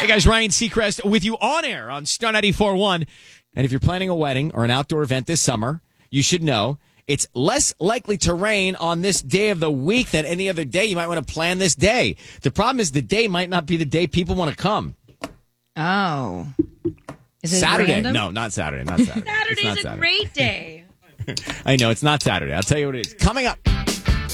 Hey guys, Ryan Seacrest with you on air on Star 94.1. And if you're planning a wedding or an outdoor event this summer, you should know it's less likely to rain on this day of the week than any other day. You might want to plan this day. The problem is the day might not be the day people want to come. Oh. Is it Saturday? random? No, not Saturday. Not Saturday. Saturday's a great day. I know, it's not Saturday. I'll tell you what it is. Coming up.